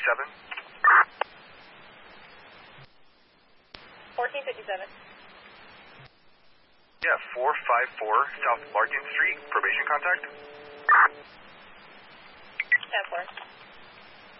1457. Yeah, 454 South Larkin Street. Probation contact. 10-4.